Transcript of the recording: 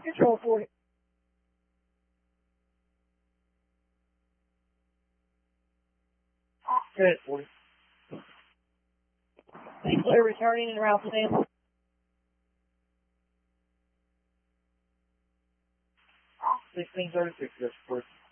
control 40. Good, 40. Clear returning and route stand. 1636, that's first.